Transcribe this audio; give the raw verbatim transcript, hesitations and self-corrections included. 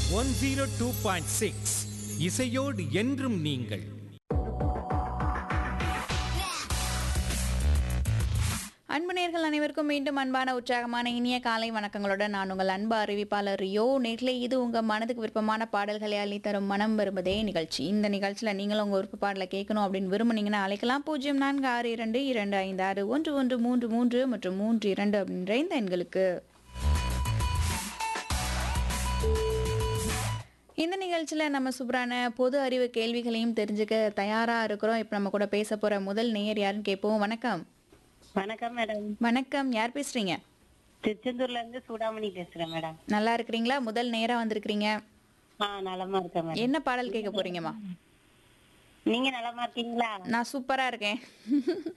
One zero two point six இசையோடு என்றும் நீங்கள். அன்பு நேயர்கள் அனைவருக்கும் மீண்டும் அன்பான உற்சாகமான இனிய காலை வணக்கங்களுடன் நான் உங்கள் அன்பு அறிவிப்பாளர் ரியோ. நேர்களே, இது உங்கள் மனதுக்கு விருப்பமான பாடல்களை அள்ளி தரும் மனம் விரும்புதே நிகழ்ச்சி. இந்த நிகழ்ச்சியில் நீங்களும் உங்கள் விருப்ப பாடலை கேட்கணும் அப்படின்னு விரும்புனீங்கன்னா அழைக்கலாம். பூஜ்ஜியம் நான்கு ஆறு இரண்டு இரண்டு ஐந்து ஆறு ஒன்று ஒன்று மூன்று மூன்று மற்றும் மூன்று இரண்டு அப்படின்ற இந்த எண்களுக்கு. இந்த நிகழ்ச்சியில் நம்ம சூப்பரான பொது அறிவு கேள்விகளையும் தெரிஞ்சுக்க தயாராக இருக்கிறோம். இப்போ நம்ம கூட பேச போகிற முதல் நேயர் யாருன்னு கேட்போம். வணக்கம். வணக்கம் மேடம். வணக்கம், யார் பேசுறீங்க? திருச்செந்தூர்ல இருந்து சூடாமணி பேசுறேன் மேடம். நல்லா இருக்கிறீங்களா? முதல் நேரா வந்திருக்கிறீங்க. ஆ, நலமா இருக்கேன் மேடம். என்ன பாடல் கேட்க போறீங்கம்மா? நீங்க நலமா இருக்கீங்களா? நான் சூப்பரா இருக்கேன்.